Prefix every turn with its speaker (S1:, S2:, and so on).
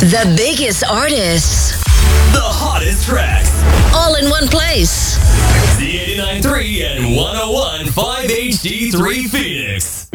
S1: The biggest artists.
S2: The hottest tracks.
S1: All in one place.
S2: The 89.3 and 101.5 HD3 Phoenix.